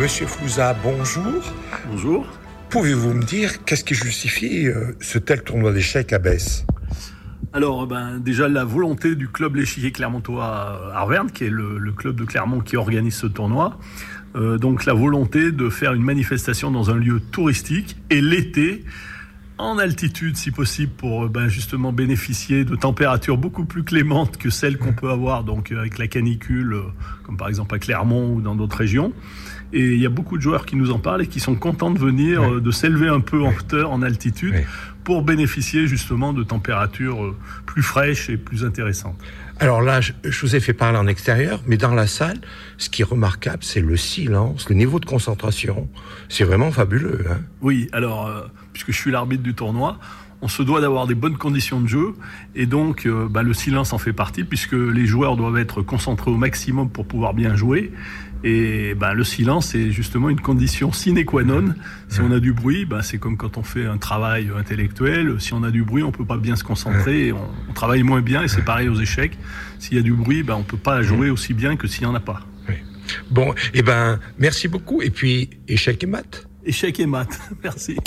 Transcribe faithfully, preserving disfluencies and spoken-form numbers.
Monsieur Flouza, bonjour. Bonjour. Pouvez-vous me dire qu'est-ce qui justifie euh, ce tel tournoi d'échecs à Besse ? Alors, ben, déjà, la volonté du club L'Échiquier Clermontois Arverne, qui est le, le club de Clermont qui organise ce tournoi. Euh, donc, la volonté de faire une manifestation dans un lieu touristique et l'été, en altitude si possible, pour ben, justement bénéficier de températures beaucoup plus clémentes que celles qu'on peut avoir donc, avec la canicule, euh, comme par exemple à Clermont ou dans d'autres régions. Et il y a beaucoup de joueurs qui nous en parlent et qui sont contents de venir, oui. euh, de s'élever un peu en hauteur, en altitude, oui. pour bénéficier justement de températures euh, plus fraîches et plus intéressantes. Alors là, je, je vous ai fait parler en extérieur, mais dans la salle, ce qui est remarquable, c'est le silence, le niveau de concentration. C'est vraiment fabuleux. Hein. Oui, alors, euh, puisque je suis l'arbitre du tournoi, on se doit d'avoir des bonnes conditions de jeu et donc euh, bah, le silence en fait partie puisque les joueurs doivent être concentrés au maximum pour pouvoir bien jouer et bah, le silence est justement une condition sine qua non. Si on a du bruit, bah, c'est comme quand on fait un travail intellectuel, si on a du bruit on peut pas bien se concentrer, et on, on travaille moins bien et c'est pareil aux échecs. S'il y a du bruit, bah, on peut pas jouer aussi bien que s'il y en a pas. Oui. Bon, et eh ben merci beaucoup et puis échec et maths. Échec et maths, merci.